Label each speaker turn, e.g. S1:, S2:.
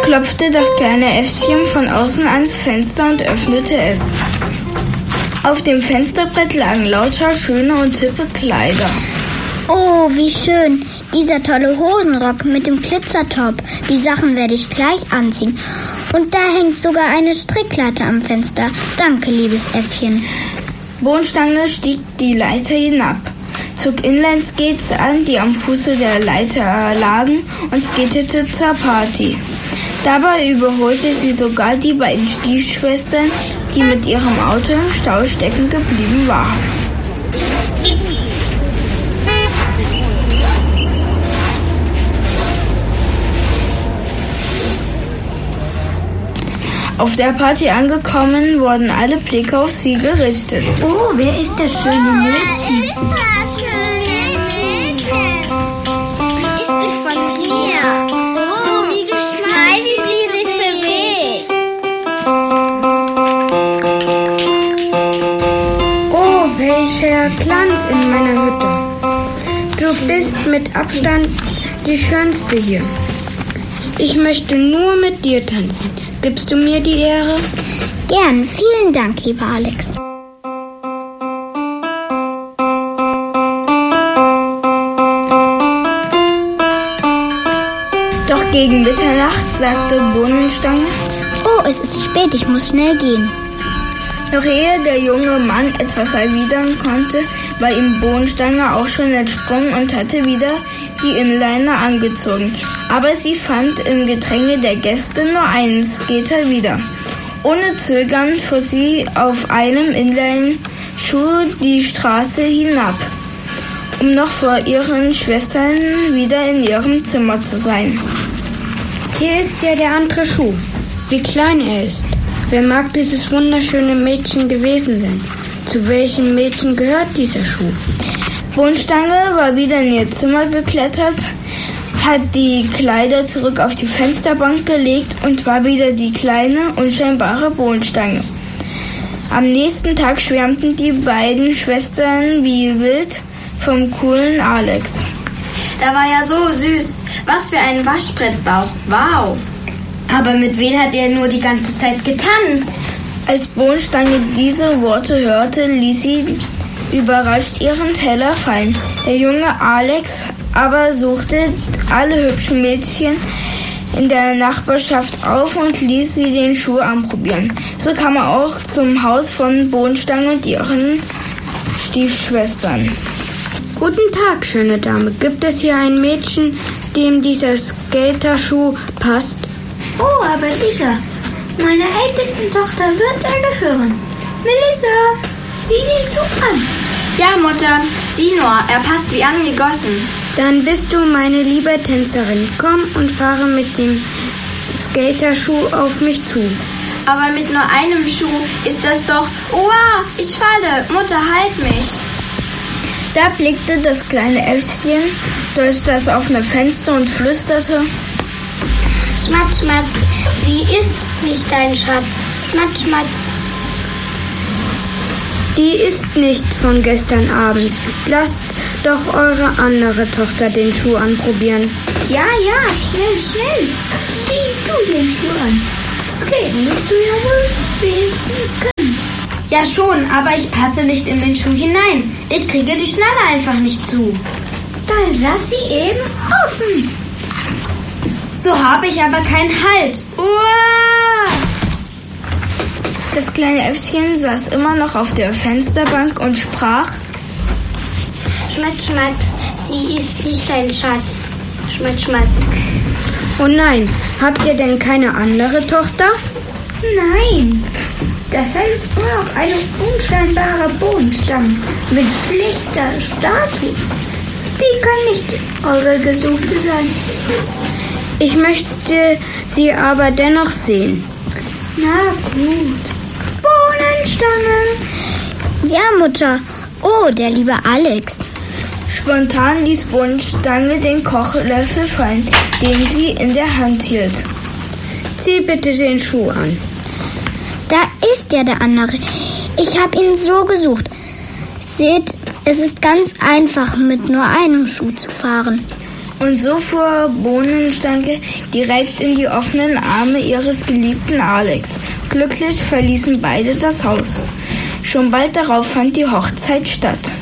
S1: klopfte das kleine Äffchen von außen ans Fenster und öffnete es. Auf dem Fensterbrett lagen lauter schöne und hippe Kleider.
S2: Oh, wie schön. Dieser tolle Hosenrock mit dem Glitzertop. Die Sachen werde ich gleich anziehen. Und da hängt sogar eine Strickleiter am Fenster. Danke, liebes Äffchen.
S1: Bohnenstange stieg die Leiter hinab, zog Inline-Skates an, die am Fuße der Leiter lagen, und skatete zur Party. Dabei überholte sie sogar die beiden Stiefschwestern, die mit ihrem Auto im Stau stecken geblieben waren. Auf der Party angekommen, wurden alle Blicke auf sie gerichtet.
S2: Oh, wer ist das schöne Mädchen?
S3: Sie ist nicht von hier. Oh, wie geschmeidig sie sich bewegt.
S4: Oh, welcher Glanz in meiner Hütte. Du bist mit Abstand die Schönste hier. Ich möchte nur mit dir tanzen. Gibst du mir die Ehre?
S2: Gern, vielen Dank, lieber Alex.
S1: Doch gegen Mitternacht sagte Bohnenstange:
S2: Oh, es ist spät, ich muss schnell gehen.
S1: Noch ehe der junge Mann etwas erwidern konnte, war ihm Bohnenstange auch schon entsprungen und hatte wieder die Inliner angezogen. Aber sie fand im Gedränge der Gäste nur einen Skater wieder. Ohne Zögern fuhr sie auf einem Inline-Schuh die Straße hinab, um noch vor ihren Schwestern wieder in ihrem Zimmer zu sein.
S4: Hier ist ja der andere Schuh. Wie klein er ist. Wer mag dieses wunderschöne Mädchen gewesen sein? Zu welchem Mädchen gehört dieser Schuh?
S1: Bohnenstange war wieder in ihr Zimmer geklettert, hat die Kleider zurück auf die Fensterbank gelegt und war wieder die kleine, unscheinbare Bohnenstange. Am nächsten Tag schwärmten die beiden Schwestern wie wild vom coolen Alex.
S5: Der war ja so süß. Was für ein Waschbrettbauch. Wow. Aber mit wem hat er nur die ganze Zeit getanzt?
S1: Als Bohnenstange diese Worte hörte, ließ sie überrascht ihren Teller fallen. Der junge Alex aber suchte alle hübschen Mädchen in der Nachbarschaft auf und ließ sie den Schuh anprobieren. So kam er auch zum Haus von Bohnenstange und ihren Stiefschwestern.
S4: Guten Tag, schöne Dame. Gibt es hier ein Mädchen, dem dieser Skaterschuh passt?
S3: Oh, aber sicher. Meiner ältesten Tochter wird er gehören. Melissa, zieh den Schuh an.
S5: Ja, Mutter. Sieh nur, er passt wie angegossen.
S4: Dann bist du meine liebe Tänzerin. Komm und fahre mit dem Skaterschuh auf mich zu.
S5: Aber mit nur einem Schuh ist das doch... Wow, ich falle. Mutter, halt mich.
S1: Da blickte das kleine Äffchen durch das offene Fenster und flüsterte:
S3: Schmatz, Schmatz, sie ist nicht dein Schatz. Schmatz, Schmatz.
S4: Die ist nicht von gestern Abend. Lasst doch eure andere Tochter den Schuh anprobieren.
S3: Ja, schnell, schnell. Zieh du den Schuh an. Skaten musst du ja wohl wenigstens können.
S5: Ja schon, aber ich passe nicht in den Schuh hinein. Ich kriege die Schnalle einfach nicht zu.
S3: Dann lass sie eben offen.
S5: So habe ich aber keinen Halt. Uah!
S1: Das kleine Äffchen saß immer noch auf der Fensterbank und sprach:
S3: Schmatz, Schmatz, sie ist nicht dein Schatz. Schmatz, Schmatz.
S4: Oh nein, habt ihr denn keine andere Tochter?
S3: Nein, das ist nur noch eine unscheinbare Bohnenstange mit schlichter Statue. Die kann nicht eure Gesuchte sein.
S4: Ich möchte sie aber dennoch sehen.
S3: Na gut. Bohnenstange.
S2: Ja, Mutter. Oh, der liebe Alex.
S1: Spontan ließ Bohnenstange den Kochlöffel fallen, den sie in der Hand hielt.
S4: Zieh bitte den Schuh an.
S2: Da ist ja der andere. Ich habe ihn so gesucht. Seht, es ist ganz einfach, mit nur einem Schuh zu fahren.
S1: Und so fuhr Bohnenstange direkt in die offenen Arme ihres geliebten Alex. Glücklich verließen beide das Haus. Schon bald darauf fand die Hochzeit statt.